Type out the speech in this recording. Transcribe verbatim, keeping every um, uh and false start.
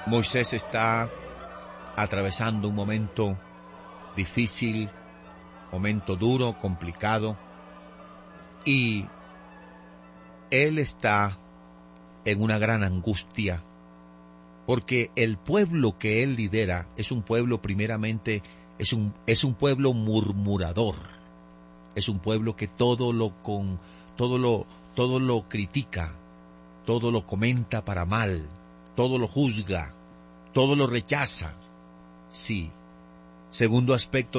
Moisés está atravesando un momento difícil, momento duro, complicado, y él está en una gran angustia, porque el pueblo que él lidera es un pueblo primeramente, es un, es un pueblo murmurador, es un pueblo que todo lo con, todo lo, todo lo critica, todo lo comenta para mal, todo lo juzga, todo lo rechaza. Sí. Segundo aspecto